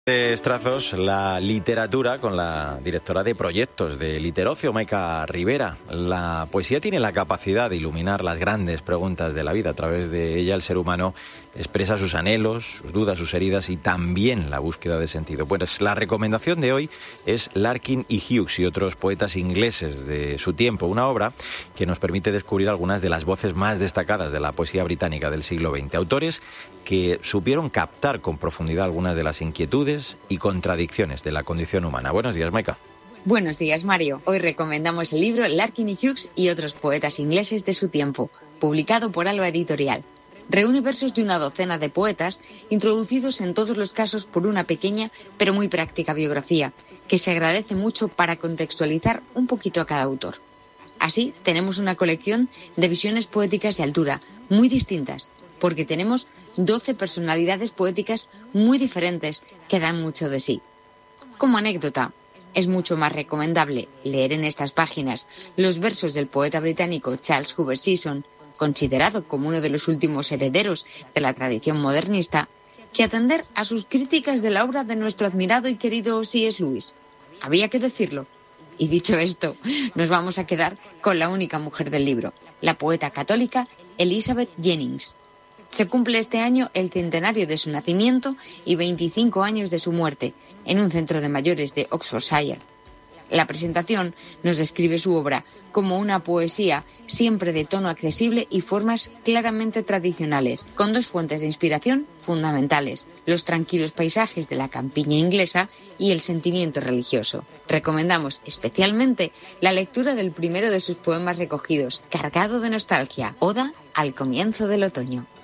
Trazos la literatura con la directora de proyectos de Literocio, Maika Rivera. La poesía tiene la capacidad de iluminar las grandes preguntas de la vida. A través de ella el ser humano expresa sus anhelos, sus dudas, sus heridas y también la búsqueda de sentido. Pues la recomendación de hoy es Larkin y Hughes y otros poetas ingleses de su tiempo, una obra que nos permite descubrir algunas de las voces más destacadas de la poesía británica del siglo XX. Autores que supieron captar con profundidad algunas de las inquietudes y contradicciones de la condición humana. Buenos días, Maika. Buenos días, Mario. Hoy recomendamos el libro Larkin y Hughes y otros poetas ingleses de su tiempo, publicado por Alba Editorial. Reúne versos de una docena de poetas, introducidos en todos los casos por una pequeña pero muy práctica biografía, que se agradece mucho para contextualizar un poquito a cada autor. Así, tenemos una colección de visiones poéticas de altura, muy distintas, porque tenemos 12 personalidades poéticas muy diferentes que dan mucho de sí. Como anécdota, es mucho más recomendable leer en estas páginas los versos del poeta británico Charles Hoover Sisson, considerado como uno de los últimos herederos de la tradición modernista, que atender a sus críticas de la obra de nuestro admirado y querido C.S. Lewis. Había que decirlo. Y dicho esto, nos vamos a quedar con la única mujer del libro, la poeta católica Elizabeth Jennings. Se cumple este año el centenario de su nacimiento y 25 años de su muerte, en un centro de mayores de Oxfordshire. La presentación nos describe su obra como una poesía siempre de tono accesible y formas claramente tradicionales, con dos fuentes de inspiración fundamentales: los tranquilos paisajes de la campiña inglesa y el sentimiento religioso. Recomendamos especialmente la lectura del primero de sus poemas recogidos, cargado de nostalgia, Oda al comienzo del otoño.